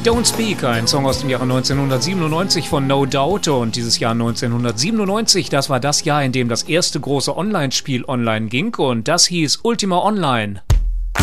Don't Speak, ein Song aus dem Jahre 1997 von No Doubt, und dieses Jahr 1997, das war das Jahr, in dem das erste große Online-Spiel online ging, und das hieß Ultima Online.